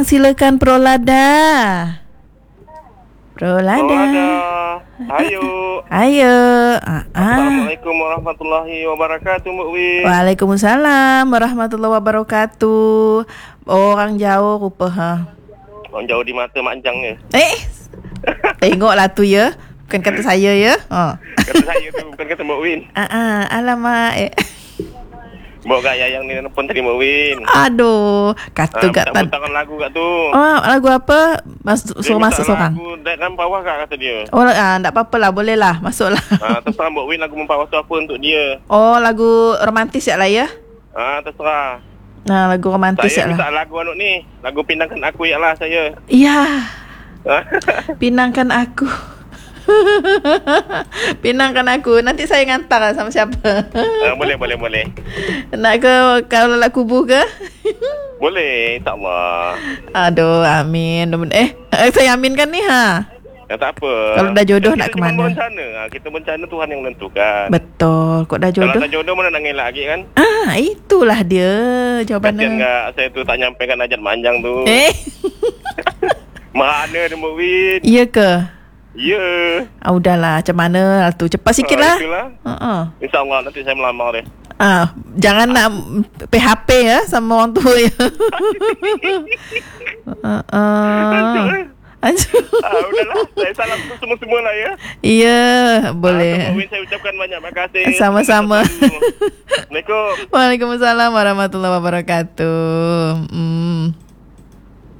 Silakan Prolada. Prolada. Ayo. Ayo. Assalamualaikum warahmatullahi wabarakatuh, Mbak Win. Waalaikumsalam warahmatullahi wabarakatuh. Orang jauh rupa ha. Orang jauh di mata manjang ni. Tengoklah tu ya. Bukan kata saya ya. Kata saya tu bukan kata Mbak Win. Alamak. Mbak gaya yang ni pun tadi Mbak Win. Aduh, kata kat tak tangan lagu kat tu. Lagu apa? Suruh masuk seorang. Lagu dalam bawah kata dia. Tak apa-apalah, boleh lah, masuklah. Terserah Mbak Win lagu mempawah tu apa untuk dia. Lagu romantis ya lah ya. Terserah. Lagu romantis ya lah. Saya minta lagu ni. Lagu Pinangkan Aku ya lah saya. Iya. Pinangkan Aku. Pinangkan Aku. Nanti saya hantar lah sama siapa. Boleh. Nak ke kalau nak kubur ke? Boleh, insyaAllah. Aduh, amin. Saya aminkan ni ha. Tak apa. Kalau dah jodoh nak ke mana? Kita berencana Tuhan yang menentukan. Betul. Kok dah jodoh? Kalau dah jodoh mana nak ngelak lagi kan? Itulah dia jawapannya. Kasian tak saya tu tak nyampaikan ajat manjang tu. Mana dia Mbak Win? Ya ke? Ya. Udahlah, macam mana lah tu. Cepat sikit lah. Itulah. InsyaAllah nanti saya melamar dia. Jangan nak PHP ya sama orang tua ya. Udahlah, saya salam tu semua-semua lah ya. Ya, boleh. Saya ucapkan banyak makasih. Sama-sama. Assalamualaikum. Waalaikumsalam warahmatullahi wabarakatuh.